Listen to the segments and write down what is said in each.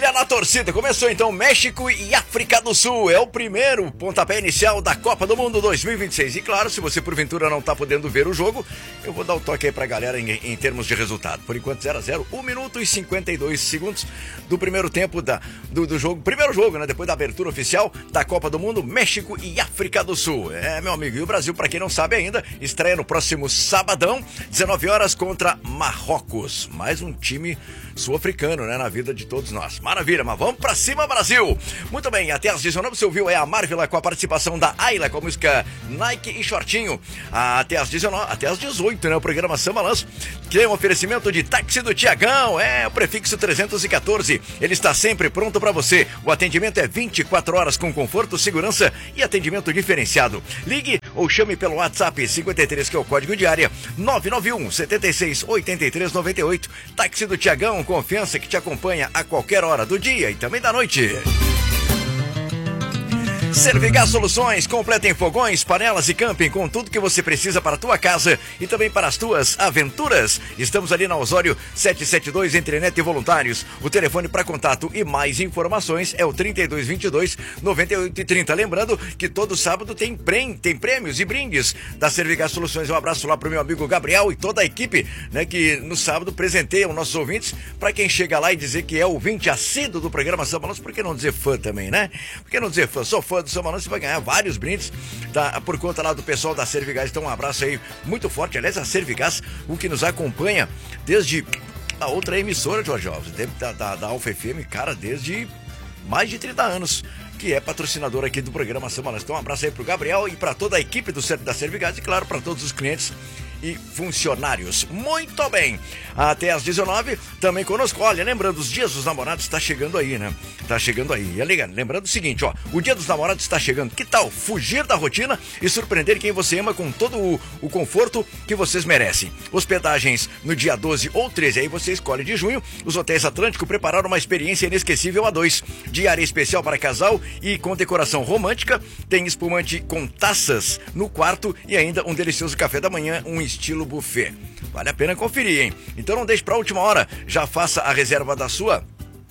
Pé na torcida. Começou então México e África do Sul. É o primeiro pontapé inicial da Copa do Mundo 2026. E claro, se você porventura não tá podendo ver o jogo, eu vou dar o toque aí pra galera em termos de resultado. Por enquanto 0-0, 1 minuto e 52 segundos do primeiro tempo do jogo. Primeiro jogo, né? Depois da abertura oficial da Copa do Mundo, México e África do Sul. É, meu amigo, e o Brasil, pra quem não sabe ainda, estreia no próximo sabadão, 19 horas, contra Marrocos. Mais um time sul-africano, né, na vida de todos nós. Maravilha, mas vamos pra cima, Brasil! Muito bem, até às 19 você ouviu a Marvila com a participação da Ayla com a música Nike e Shortinho. Até às 18, né, o programa Samba Balanço, que é um oferecimento de táxi do Tiagão, o prefixo 314. Ele está sempre pronto para você. O atendimento é 24 horas com conforto, segurança e atendimento diferenciado. Ligue ou chame pelo WhatsApp 53, que é o código de área, 991 76 83 98. Táxi do Tiagão, confiança que te acompanha a qualquer hora do dia e também da noite. Servigás Soluções, completa em fogões, panelas e camping, com tudo que você precisa para a tua casa e também para as tuas aventuras. Estamos ali na Osório 772, entre Neto e Voluntários. O telefone para contato e mais informações é o 3222-9830. Lembrando que todo sábado tem prêmios e brindes da Servigás Soluções. Um abraço lá pro meu amigo Gabriel e toda a equipe, né, que no sábado presenteia os nossos ouvintes. Para quem chega lá e dizer que é ouvinte assíduo do programa Samba Balanço, por que não dizer fã também, né? Por que não dizer fã? Sou fã do Samba Balanço, você vai ganhar vários brindes por conta lá do pessoal da Servigás. Então um abraço aí muito forte. Aliás, a Servigás, o que nos acompanha desde a outra emissora, Jorge Alves, da Alfa FM, cara, desde mais de 30 anos, que é patrocinador aqui do programa Samba Balanço. Então um abraço aí pro Gabriel e para toda a equipe da Servigás e claro, para todos os clientes e funcionários. Muito bem, até às 19 também conosco. Olha, lembrando, os dias dos namorados está chegando aí, né? Tá chegando aí. E lembrando o seguinte, ó, o dia dos namorados está chegando. Que tal fugir da rotina e surpreender quem você ama com todo o conforto que vocês merecem? Hospedagens no dia 12 ou 13, aí você escolhe de junho. Os Hotéis Atlântico prepararam uma experiência inesquecível a dois. Diária especial para casal e com decoração romântica. Tem espumante com taças no quarto e ainda um delicioso café da manhã, um estilo buffet. Vale a pena conferir, hein? Então não deixe para a última hora, já faça a reserva da sua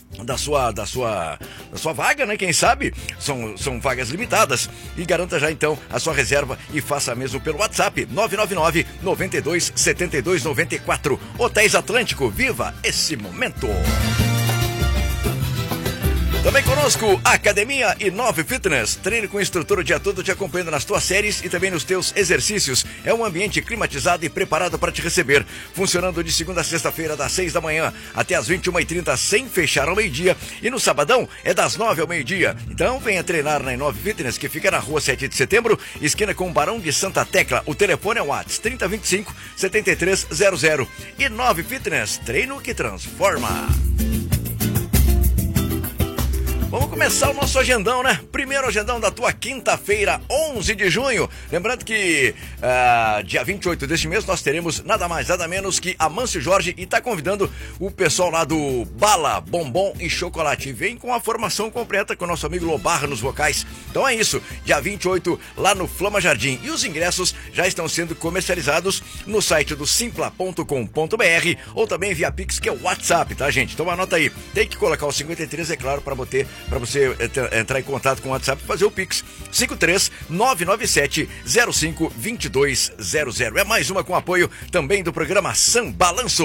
vaga, né? Quem sabe? São vagas limitadas. E garanta já então a sua reserva e faça mesmo pelo WhatsApp 999 92 72 94. Hotéis Atlântico, viva esse momento! Também conosco, Academia Inove Fitness. Treine com instrutor o dia todo te acompanhando nas tuas séries e também nos teus exercícios. É um ambiente climatizado e preparado para te receber. Funcionando de segunda a sexta-feira, das 6 da manhã até as 21h30, sem fechar ao meio-dia. E no sabadão é das 9 ao meio-dia. Então venha treinar na Inove Fitness, que fica na rua 7 de setembro, esquina com o Barão de Santa Tecla. O telefone é o WhatsApp 3025-7300. Inove Fitness, treino que transforma. Vamos começar o nosso agendão, né? Primeiro agendão da tua quinta-feira, 11 de junho. Lembrando que dia 28 deste mês nós teremos nada mais, nada menos que Amâncio Jorge e tá convidando o pessoal lá do Bala, Bombom e Chocolate. Vem com a formação completa com o nosso amigo Lobarra nos vocais. Então é isso, dia 28 lá no Flama Jardim. E os ingressos já estão sendo comercializados no site do simpla.com.br ou também via Pix, que é o WhatsApp, tá, gente? Então anota aí. Tem que colocar o 53, é claro, para você entrar em contato com o WhatsApp e fazer o Pix. 53-997-05-2200. É mais uma com apoio também do programa Samba Balanço.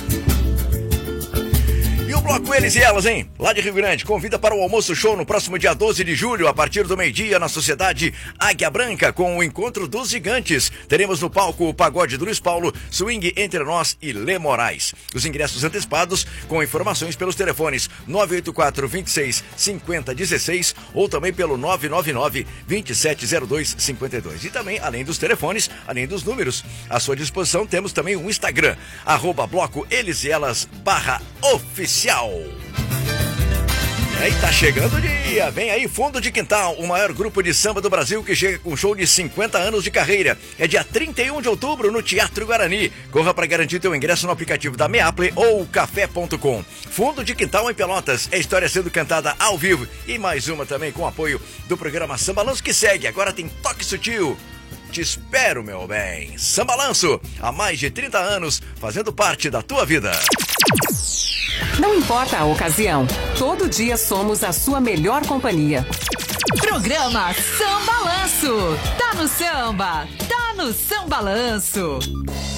E o bloco Eles e Elas, hein? Lá de Rio Grande, convida para o almoço show no próximo dia 12 de julho, a partir do meio-dia, na Sociedade Águia Branca, com o Encontro dos Gigantes. Teremos no palco o pagode do Luiz Paulo, swing Entre Nós e Lê Moraes. Os ingressos antecipados com informações pelos telefones 984-26-5016 ou também pelo 999-2702-52. E também, além dos telefones, além dos números, à sua disposição temos também um Instagram, @bloco Eles e Elas /oficial. E aí, tá chegando o dia. Vem aí Fundo de Quintal, o maior grupo de samba do Brasil que chega com show de 50 anos de carreira. É dia 31 de outubro no Teatro Guarani. Corra para garantir teu ingresso no aplicativo da Meaple ou café.com. Fundo de Quintal em Pelotas. É história sendo cantada ao vivo. E mais uma também com apoio do programa Samba Balanço, que segue. Agora tem Toque Sutil. Te espero, meu bem. Samba Balanço, há mais de 30 anos, fazendo parte da tua vida. Não importa a ocasião, todo dia somos a sua melhor companhia. Programa Sambalanço. Tá no samba, tá no Sambalanço.